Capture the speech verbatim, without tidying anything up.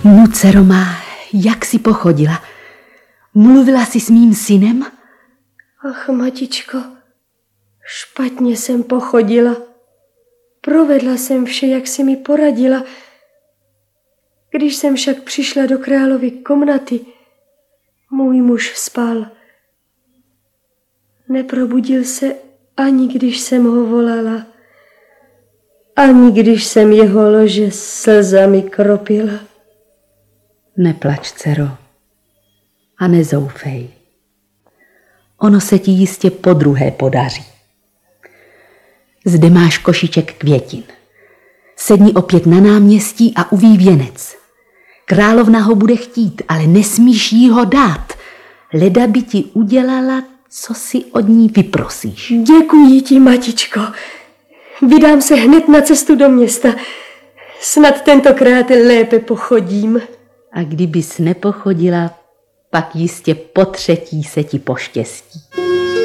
No, dcero má, jak jsi pochodila? Mluvila jsi s mým synem? Ach, matičko, špatně jsem pochodila. Provedla jsem vše, jak jsi mi poradila. Když jsem však přišla do královy komnaty, můj muž spal. Neprobudil se, ani když jsem ho volala, ani když jsem jeho lože slzami kropila. Neplač, dcero, a nezoufej. Ono se ti jistě podruhé podaří. Zde máš košíček květin. Sedni opět na náměstí a uví věnec. Královna ho bude chtít, ale nesmíš jí ho dát. Leda by ti udělala, co si od ní vyprosíš. Děkuji ti, matičko. Vydám se hned na cestu do města. Snad tentokrát lépe pochodím. A kdybys nepochodila, pak jistě po třetí se ti poštěstí.